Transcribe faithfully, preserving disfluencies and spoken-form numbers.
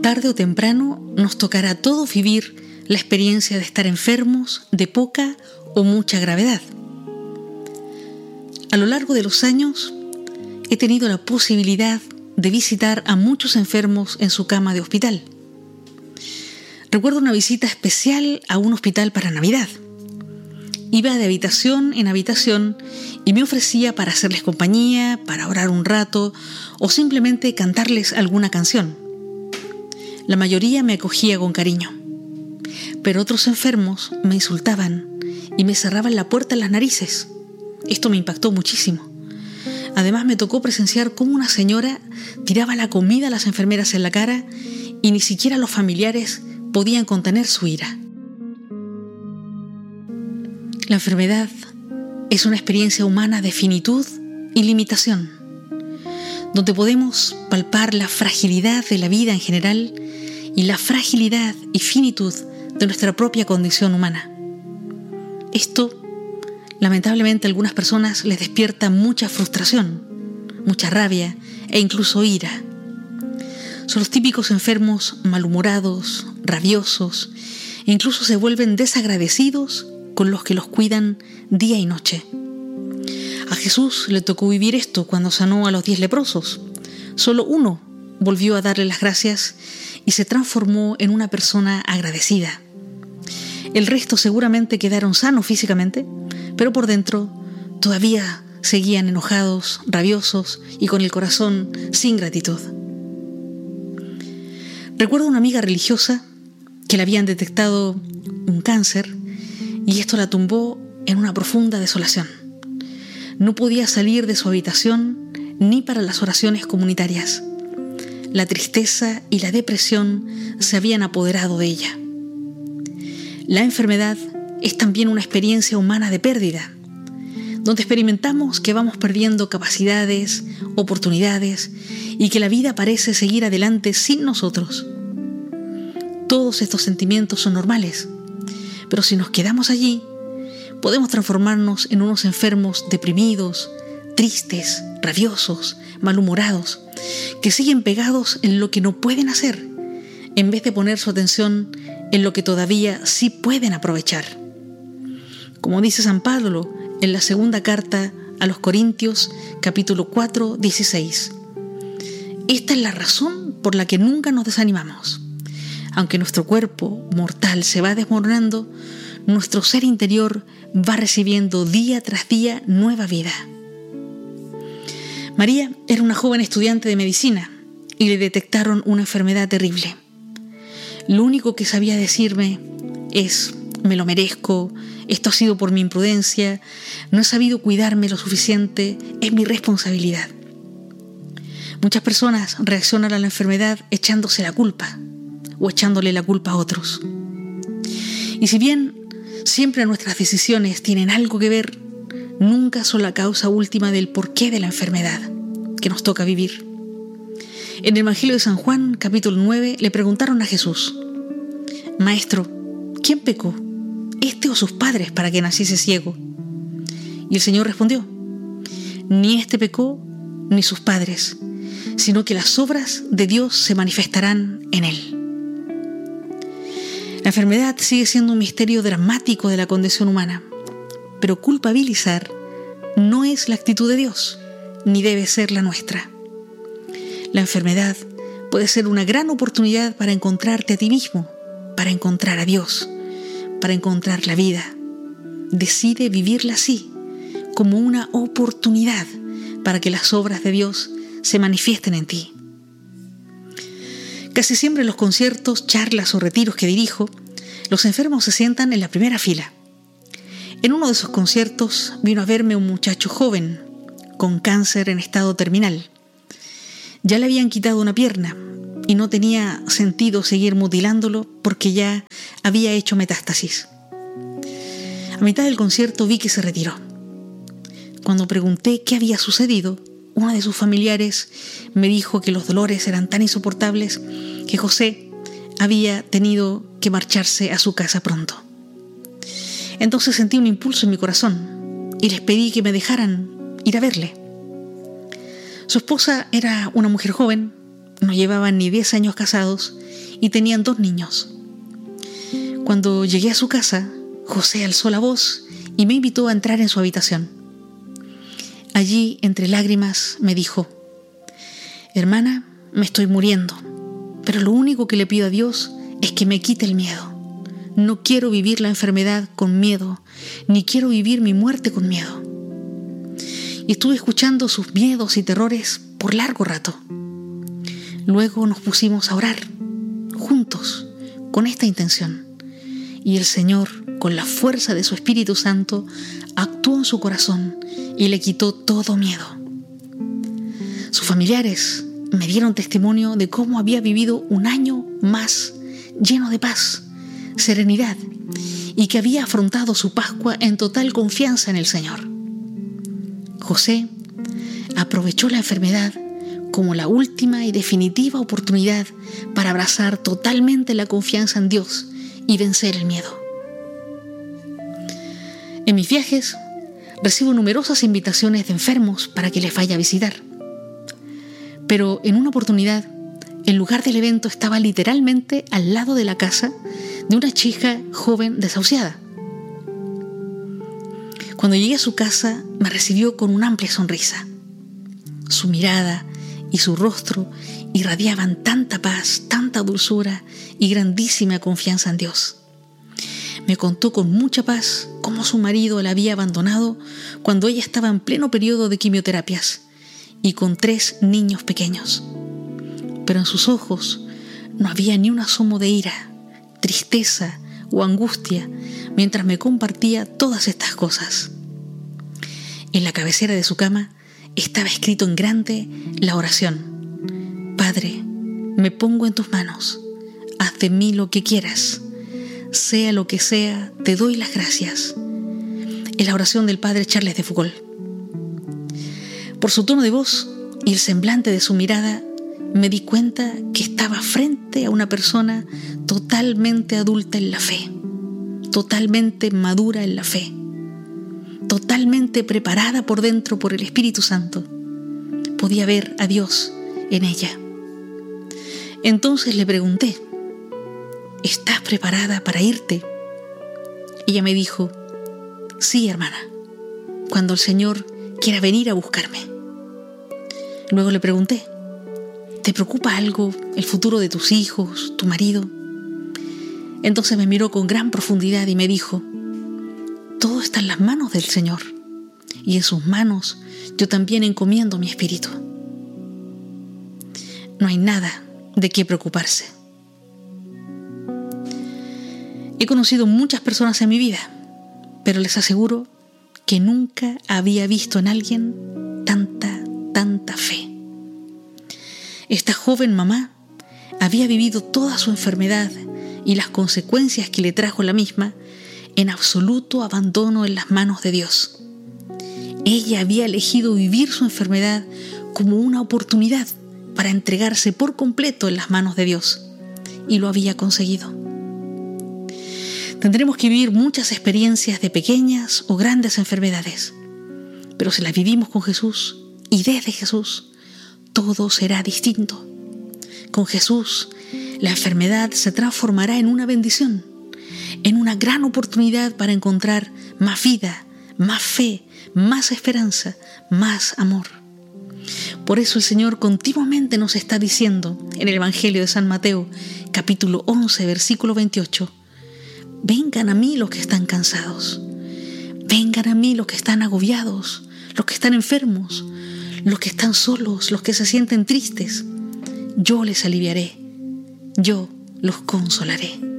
Tarde o temprano nos tocará a todos vivir la experiencia de estar enfermos de poca o mucha gravedad. A lo largo de los años he tenido la posibilidad de visitar a muchos enfermos en su cama de hospital. Recuerdo una visita especial a un hospital para Navidad. Iba de habitación en habitación y me ofrecía para hacerles compañía, para orar un rato o simplemente cantarles alguna canción. La mayoría me acogía con cariño, pero otros enfermos me insultaban y me cerraban la puerta en las narices. Esto me impactó muchísimo. Además, me tocó presenciar cómo una señora tiraba la comida a las enfermeras en la cara y ni siquiera los familiares podían contener su ira. La enfermedad es una experiencia humana de finitud y limitación, donde podemos palpar la fragilidad de la vida en general y la fragilidad y finitud de nuestra propia condición humana. Esto, lamentablemente, a algunas personas les despierta mucha frustración, mucha rabia e incluso ira. Son los típicos enfermos malhumorados, rabiosos, e incluso se vuelven desagradecidos con los que los cuidan día y noche. A Jesús le tocó vivir esto cuando sanó a los diez leprosos. Solo uno volvió a darle las gracias y se transformó en una persona agradecida. El resto seguramente quedaron sanos físicamente, pero por dentro todavía seguían enojados, rabiosos y con el corazón sin gratitud. Recuerdo una amiga religiosa que le habían detectado un cáncer y esto la tumbó en una profunda desolación. No podía salir de su habitación ni para las oraciones comunitarias. La tristeza y la depresión se habían apoderado de ella. La enfermedad es también una experiencia humana de pérdida, donde experimentamos que vamos perdiendo capacidades, oportunidades y que la vida parece seguir adelante sin nosotros. Todos estos sentimientos son normales, pero si nos quedamos allí, podemos transformarnos en unos enfermos deprimidos, tristes, rabiosos, malhumorados, que siguen pegados en lo que no pueden hacer, en vez de poner su atención en lo que todavía sí pueden aprovechar. Como dice San Pablo en la segunda carta a los Corintios, capítulo cuatro, dieciséis. Esta es la razón por la que nunca nos desanimamos. Aunque nuestro cuerpo mortal se va desmoronando, nuestro ser interior va recibiendo día tras día nueva vida. María era una joven estudiante de medicina y le detectaron una enfermedad terrible. Lo único que sabía decirme es: me lo merezco, esto ha sido por mi imprudencia, no he sabido cuidarme lo suficiente, es mi responsabilidad. Muchas personas reaccionan a la enfermedad echándose la culpa o echándole la culpa a otros. Y si bien siempre nuestras decisiones tienen algo que ver, nunca son la causa última del porqué de la enfermedad que nos toca vivir. En el Evangelio de San Juan, capítulo nueve, le preguntaron a Jesús: Maestro, ¿quién pecó, este o sus padres, para que naciese ciego? Y el Señor respondió: ni este pecó, ni sus padres, sino que las obras de Dios se manifestarán en él. La enfermedad sigue siendo un misterio dramático de la condición humana, pero culpabilizar no es la actitud de Dios, ni debe ser la nuestra. La enfermedad puede ser una gran oportunidad para encontrarte a ti mismo, para encontrar a Dios, para encontrar la vida. Decide vivirla así, como una oportunidad para que las obras de Dios se manifiesten en ti. Casi siempre en los conciertos, charlas o retiros que dirijo, los enfermos se sientan en la primera fila. En uno de esos conciertos vino a verme un muchacho joven, con cáncer en estado terminal. Ya le habían quitado una pierna y no tenía sentido seguir mutilándolo porque ya había hecho metástasis. A mitad del concierto vi que se retiró. Cuando pregunté qué había sucedido, uno de sus familiares me dijo que los dolores eran tan insoportables que José había tenido que marcharse a su casa pronto. Entonces sentí un impulso en mi corazón y les pedí que me dejaran ir a verle. Su esposa era una mujer joven, no llevaban ni diez años casados y tenían dos niños. Cuando llegué a su casa, José alzó la voz y me invitó a entrar en su habitación. Allí, entre lágrimas, me dijo: hermana, me estoy muriendo, pero lo único que le pido a Dios es que me quite el miedo. No quiero vivir la enfermedad con miedo, ni quiero vivir mi muerte con miedo. Y estuve escuchando sus miedos y terrores por largo rato. Luego nos pusimos a orar, juntos, con esta intención. Y el Señor, con la fuerza de su Espíritu Santo, actuó en su corazón y le quitó todo miedo. Sus familiares me dieron testimonio de cómo había vivido un año más lleno de paz, serenidad, y que había afrontado su Pascua en total confianza en el Señor. José aprovechó la enfermedad como la última y definitiva oportunidad para abrazar totalmente la confianza en Dios y vencer el miedo. En mis viajes recibo numerosas invitaciones de enfermos para que les vaya a visitar. Pero en una oportunidad, el lugar del evento estaba literalmente al lado de la casa de una chica joven desahuciada. Cuando llegué a su casa, me recibió con una amplia sonrisa. Su mirada y su rostro irradiaban tanta paz, tanta dulzura y grandísima confianza en Dios. Me contó con mucha paz cómo su marido la había abandonado cuando ella estaba en pleno periodo de quimioterapias y con tres niños pequeños. Pero en sus ojos no había ni un asomo de ira, tristeza o angustia mientras me compartía todas estas cosas. En la cabecera de su cama estaba escrito en grande la oración: Padre, me pongo en tus manos, haz de mí lo que quieras, sea lo que sea, te doy las gracias. Es la oración del padre Charles de Foucault. Por su tono de voz y el semblante de su mirada, me di cuenta que estaba frente a una persona totalmente adulta en la fe, totalmente madura en la fe, totalmente preparada por dentro por el Espíritu Santo. Podía ver a Dios en ella. Entonces le pregunté: ¿estás preparada para irte? Ella me dijo: sí, hermana, cuando el Señor quiera venir a buscarme. Luego le pregunté: ¿te preocupa algo el futuro de tus hijos, tu marido? Entonces me miró con gran profundidad y me dijo: todo está en las manos del Señor, y en sus manos yo también encomiendo mi espíritu. No hay nada de qué preocuparse. He conocido muchas personas en mi vida, pero les aseguro que nunca había visto en alguien tanta, tanta fe. Esta joven mamá había vivido toda su enfermedad y las consecuencias que le trajo la misma en absoluto abandono en las manos de Dios. Ella había elegido vivir su enfermedad como una oportunidad para entregarse por completo en las manos de Dios, y lo había conseguido. Tendremos que vivir muchas experiencias de pequeñas o grandes enfermedades, pero si las vivimos con Jesús y desde Jesús, todo será distinto. Con Jesús, la enfermedad se transformará en una bendición, en una gran oportunidad para encontrar más vida, más fe, más esperanza, más amor. Por eso el Señor continuamente nos está diciendo en el Evangelio de San Mateo, capítulo once, versículo veintiocho: vengan a mí los que están cansados, vengan a mí los que están agobiados, los que están enfermos, los que están solos, los que se sienten tristes. Yo les aliviaré, yo los consolaré.